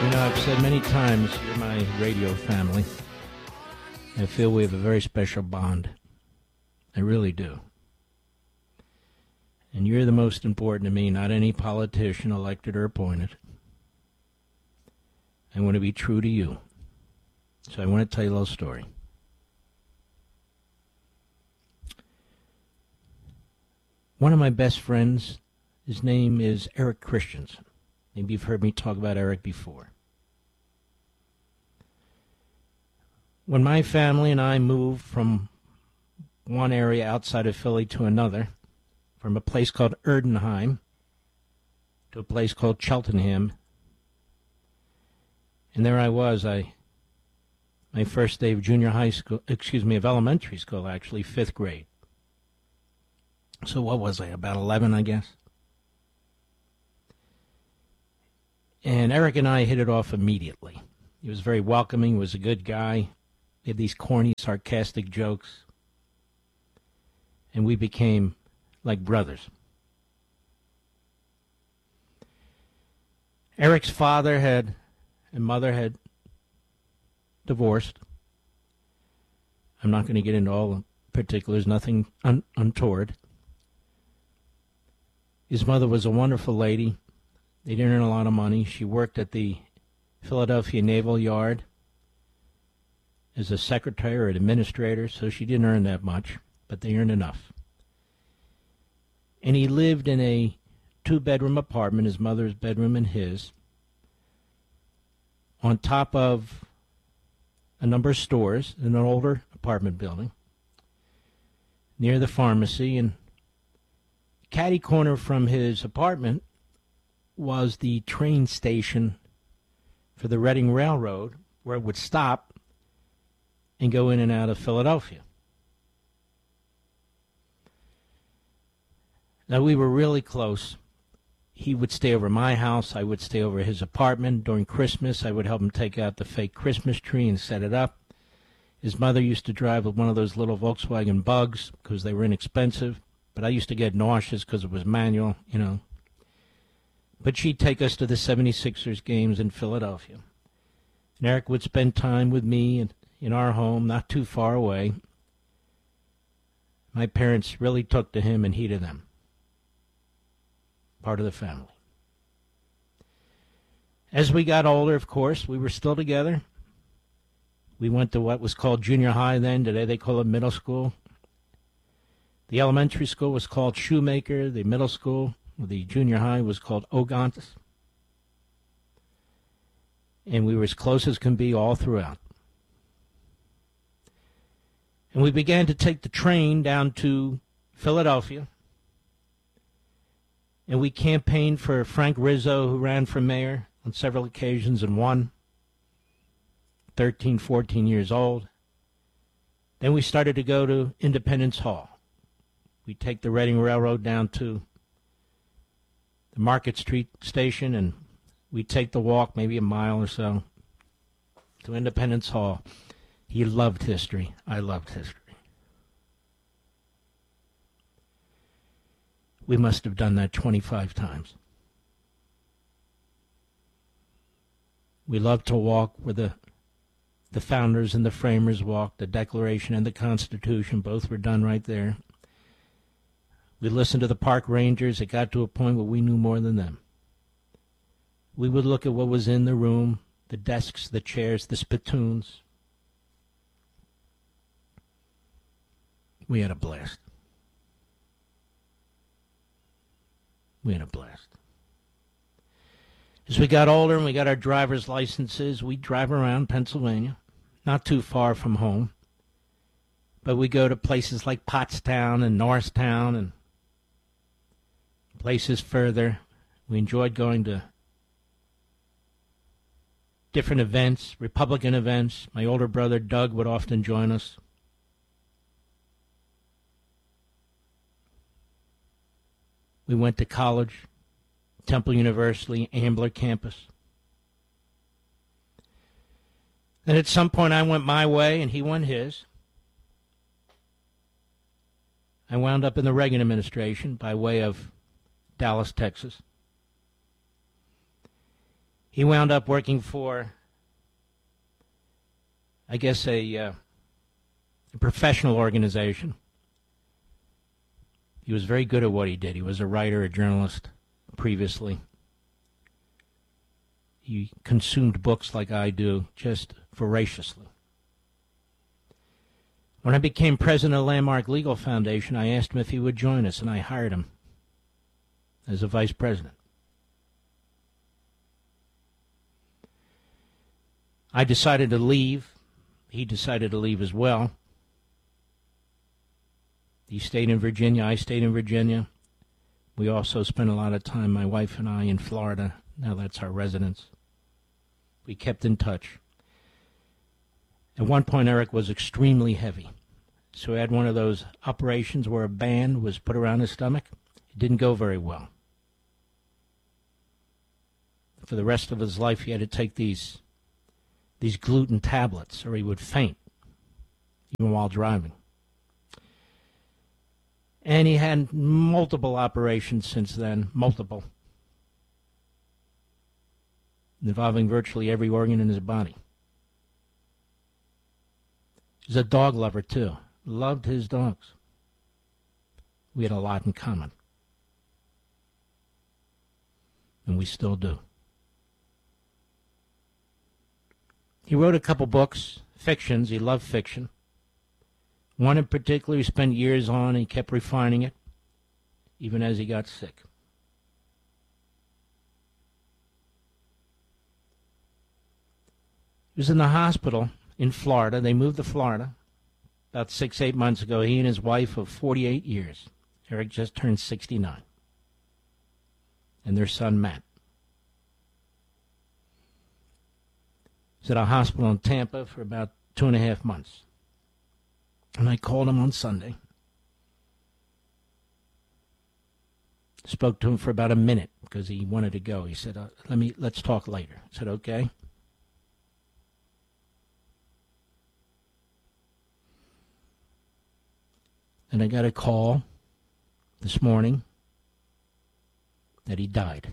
You know, I've said many times, you're my radio family. I feel we have a very special bond. I really do. And you're the most important to me, not any politician elected or appointed. I want to be true to you. So I want to tell you a little story. One of my best friends, his name is Eric Christensen. Maybe you've heard me talk about Eric before. When my family and I moved from one area outside of Philly to another, from a place called Erdenheim to a place called Cheltenham, and there I was, my first day of of elementary school, actually, 5th grade. So what was I, about 11, I guess? And Eric and I hit it off immediately. He was very welcoming, was a good guy. He had these corny, sarcastic jokes. And we became like brothers. Eric's father and mother had divorced. I'm not going to get into all the particulars, nothing untoward. His mother was a wonderful lady. They didn't earn a lot of money. She worked at the Philadelphia Naval Yard as a secretary or an administrator, so she didn't earn that much, but they earned enough. And he lived in a 2-bedroom apartment, his mother's bedroom and his, on top of a number of stores in an older apartment building near the pharmacy. And catty corner from his apartment was the train station for the Reading Railroad, where it would stop and go in and out of Philadelphia. Now, we were really close. He would stay over my house. I would stay over his apartment. During Christmas, I would help him take out the fake Christmas tree and set it up. His mother used to drive one of those little Volkswagen Bugs because they were inexpensive, but I used to get nauseous because it was manual, you know. But she'd take us to the 76ers games in Philadelphia. And Eric would spend time with me in our home, not too far away. My parents really took to him and he to them. Part of the family. As we got older, of course, we were still together. We went to what was called junior high then. Today they call it middle school. The elementary school was called Shoemaker. The middle school, the junior high, was called Ogontis. And we were as close as can be all throughout. And we began to take the train down to Philadelphia. And we campaigned for Frank Rizzo, who ran for mayor on several occasions and won. 13, 14 years old. Then we started to go to Independence Hall. We'd take the Reading Railroad down to the Market Street station, and we'd take the walk, maybe a mile or so, to Independence Hall. He loved history. I loved history. We must have done that 25 times. We loved to walk where the founders and the framers walked. The Declaration and the Constitution, both were done right there. We listened to the park rangers. It got to a point where we knew more than them. We would look at what was in the room, the desks, the chairs, the spittoons. We had a blast. We had a blast. As we got older and we got our driver's licenses, we'd drive around Pennsylvania, not too far from home. But we go to places like Pottstown and Norristown and places further. We enjoyed going to different events, Republican events. My older brother, Doug, would often join us. We went to college, Temple University, Ambler campus. Then at some point I went my way and he went his. I wound up in the Reagan administration by way of Dallas, Texas. He wound up working for, I guess, a professional organization. He was very good at what he did. He was a writer, a journalist previously. He consumed books like I do, just voraciously. When I became president of Landmark Legal Foundation, I asked him if he would join us, and I hired him as a vice president. I decided to leave. He decided to leave as well. He stayed in Virginia. I stayed in Virginia. We also spent a lot of time, my wife and I, in Florida. Now that's our residence. We kept in touch. At one point, Eric was extremely heavy. So he had one of those operations where a band was put around his stomach. It didn't go very well. For the rest of his life, he had to take these gluten tablets, or he would faint, even while driving. And he had multiple operations since then, multiple, involving virtually every organ in his body. He's a dog lover, too. Loved his dogs. We had a lot in common. And we still do. He wrote a couple books, fictions. He loved fiction. One in particular he spent years on, and he kept refining it, even as he got sick. He was in the hospital in Florida. They moved to Florida about 6-8 months ago. He and his wife of 48 years. Eric just turned 69. And their son, Matt. He was at a hospital in Tampa for about 2.5 months. And I called him on Sunday. Spoke to him for about a minute because he wanted to go. He said, let's talk later. I said, okay. And I got a call this morning that he died.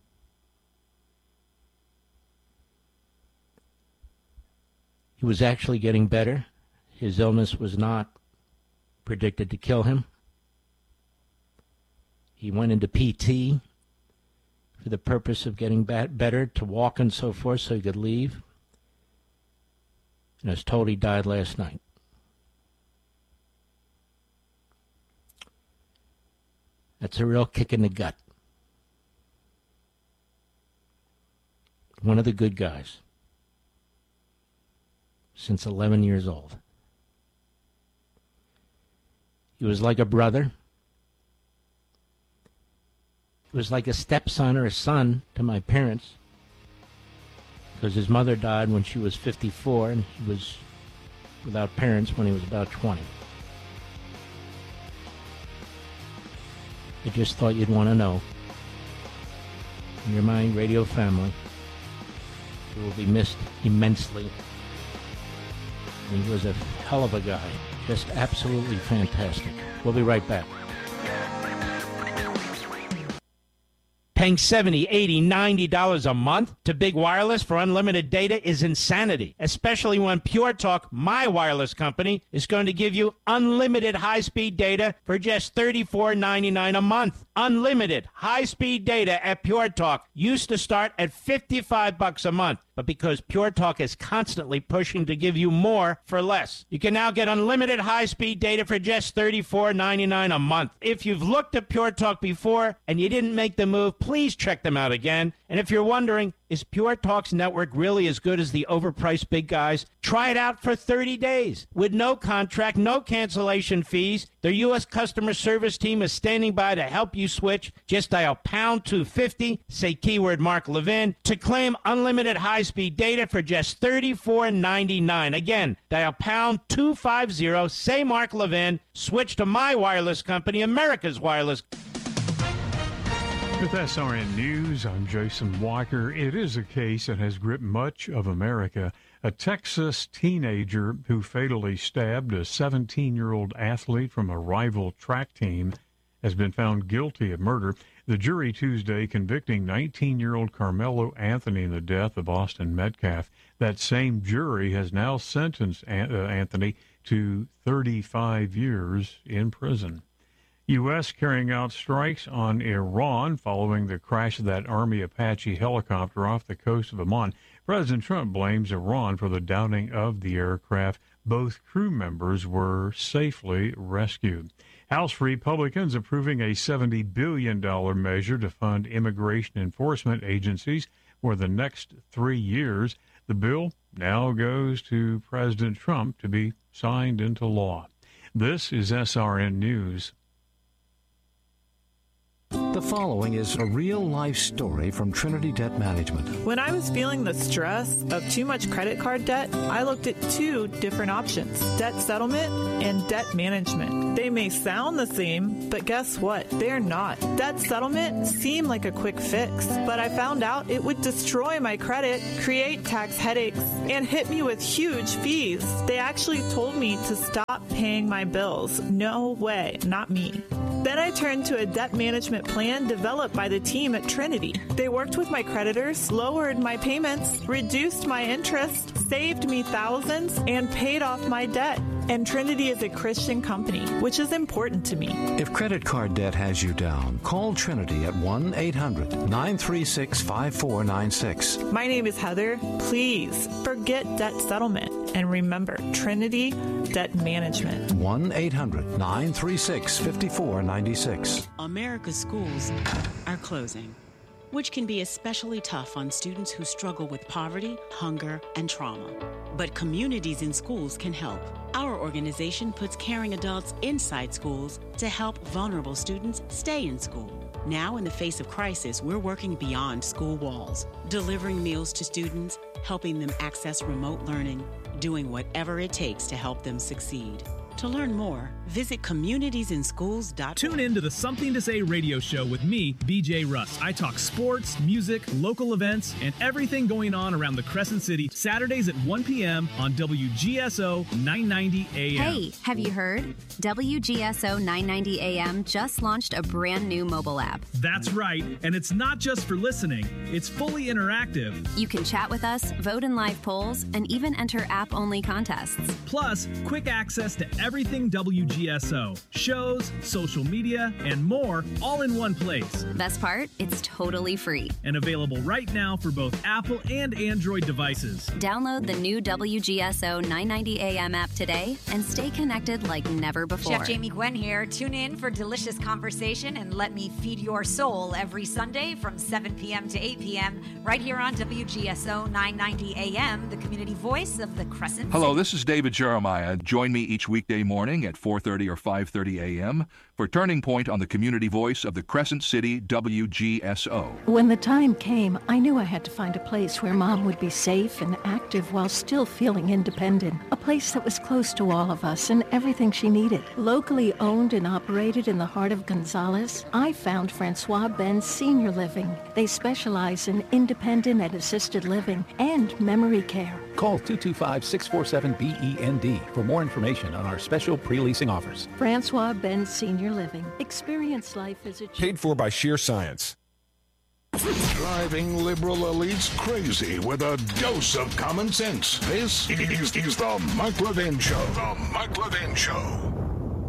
He was actually getting better. His illness was not predicted to kill him. He went into PT for the purpose of getting better, to walk and so forth, so he could leave. And I was told he died last night. That's a real kick in the gut. One of the good guys. Since 11 years old. He was like a brother. He was like a stepson or a son to my parents, because his mother died when she was 54, and he was without parents when he was about 20. I just thought you'd want to know. You're my radio family. You will be missed immensely. And he was a hell of a guy. Just absolutely fantastic. We'll be right back. Paying $70, $80, $90 a month to Big Wireless for unlimited data is insanity, especially when Pure Talk, my wireless company, is going to give you unlimited high-speed data for just $34.99 a month. Unlimited high-speed data at Pure Talk used to start at $55 a month. But because Pure Talk is constantly pushing to give you more for less, you can now get unlimited high-speed data for just $34.99 a month. If you've looked at Pure Talk before and you didn't make the move, please check them out again. And if you're wondering, is Pure Talk's network really as good as the overpriced big guys? Try it out for 30 days with no contract, no cancellation fees. Their U.S. customer service team is standing by to help you switch. Just dial pound 250, say keyword Mark Levin, to claim unlimited high-speed data for just $34.99. Again, dial pound 250, say Mark Levin, switch to my wireless company, America's Wireless. With SRN News, I'm Jason Walker. It is a case that has gripped much of America. A Texas teenager who fatally stabbed a 17-year-old athlete from a rival track team has been found guilty of murder. The jury Tuesday convicting 19-year-old Carmelo Anthony in the death of Austin Metcalf. That same jury has now sentenced Anthony to 35 years in prison. U.S. carrying out strikes on Iran following the crash of that Army Apache helicopter off the coast of Oman. President Trump blames Iran for the downing of the aircraft. Both crew members were safely rescued. House Republicans approving a $70 billion measure to fund immigration enforcement agencies for the next 3 years. The bill now goes to President Trump to be signed into law. This is SRN News. The following is a real-life story from Trinity Debt Management. When I was feeling the stress of too much credit card debt, I looked at two different options: debt settlement and debt management. They may sound the same, but guess what? They're not. Debt settlement seemed like a quick fix, but I found out it would destroy my credit, create tax headaches, and hit me with huge fees. They actually told me to stop paying my bills. No way, not me. Then I turned to a debt management plan developed by the team at Trinity. They worked with my creditors, lowered my payments, reduced my interest, saved me thousands, and paid off my debt. And Trinity is a Christian company, which is important to me. If credit card debt has you down, call Trinity at 1-800-936-5496. My name is Heather. Please forget debt settlement and remember Trinity Debt Management. 1-800-936-5496. America's schools are closing, which can be especially tough on students who struggle with poverty, hunger, and trauma. But Communities in Schools can help. Our organization puts caring adults inside schools to help vulnerable students stay in school. Now, in the face of crisis, we're working beyond school walls, delivering meals to students, helping them access remote learning, doing whatever it takes to help them succeed. To learn more, visit communitiesinschools.org. Tune in to the Something to Say radio show with me, BJ Russ. I talk sports, music, local events, and everything going on around the Crescent City, Saturdays at 1 p.m. on WGSO 990 AM. Hey, have you heard? WGSO 990 AM just launched a brand new mobile app. That's right, and it's not just for listening. It's fully interactive. You can chat with us, vote in live polls, and even enter app-only contests. Plus, quick access to everything WGSO, shows, social media, and more, all in one place. Best part, it's totally free. And available right now for both Apple and Android devices. Download the new WGSO 990 AM app today and stay connected like never before. Chef Jamie Gwen here. Tune in for delicious conversation and let me feed your soul every Sunday from 7 p.m. to 8 p.m. right here on WGSO 990 AM, the community voice of the Crescent Hello, City. this is David Jeremiah. Join me each weekday morning at 4:30 or 5:30 a.m. for Turning Point on the community voice of the Crescent City WGSO. When the time came, I knew I had to find a place where Mom would be safe and active while still feeling independent. A place that was close to all of us and everything she needed. Locally owned and operated in the heart of Gonzales, I found Francois Benz Senior Living. They specialize in independent and assisted living and memory care. Call 225-647-BEND for more information on our special pre-leasing offers. Francois Benz Senior Living. Experience life as a... Paid for by Sheer Science. Driving liberal elites crazy with a dose of common sense. This is the Mike Levin Show. The Mike Levin Show.